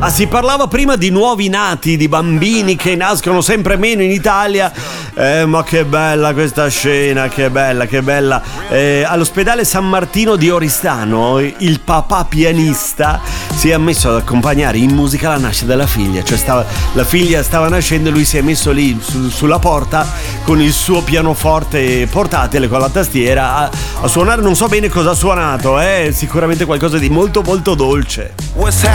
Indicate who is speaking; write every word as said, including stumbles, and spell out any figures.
Speaker 1: Ah, si parlava prima di nuovi nati, di bambini che nascono sempre meno in Italia. Eh, ma che bella questa scena, che bella, che bella. Eh, all'ospedale San Martino di Oristano, il papà pianista si è messo ad accompagnare in musica la nascita della figlia. Cioè stava, la figlia stava nascendo e lui si è messo lì su, sulla porta con il suo pianoforte portatile, con la tastiera, a, a suonare. Non so bene cosa ha suonato, eh, sicuramente qualcosa di molto molto dolce.